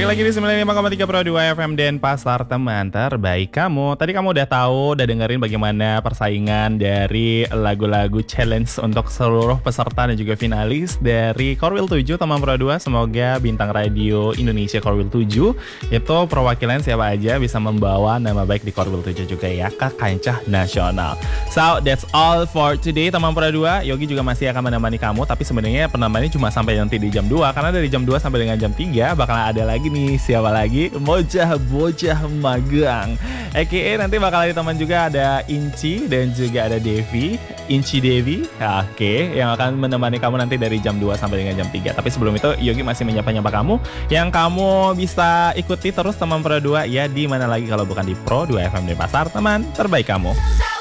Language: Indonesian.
lagi di 95,3 Pro 2 FM Denpasar, teman terbaik kamu. Tadi kamu udah tahu, udah dengerin bagaimana persaingan dari lagu-lagu challenge untuk seluruh peserta dan juga finalis dari Korwil 7, teman Pro 2. Semoga bintang radio Indonesia Korwil 7 itu perwakilan siapa aja bisa membawa nama baik di Korwil 7 juga ya ke kancah nasional. So, that's all for today, teman Pro 2. Yogi juga masih akan menemani kamu, tapi sebenarnya penemani cuma sampai nanti di jam 2, karena dari jam 2 sampai dengan jam 3 bakalan ada lagi nih, siapa lagi? Bocah-bocah magang. AKA nanti bakalan diteman juga ada Inci dan juga ada Devi, Inci Devi. Oke, yang akan menemani kamu nanti dari jam 2 sampai dengan jam 3. Tapi sebelum itu Yogi masih menyapa-nyapa kamu yang kamu bisa ikuti terus teman Pro 2 ya, di mana lagi kalau bukan di Pro 2 FM Denpasar, teman terbaik kamu.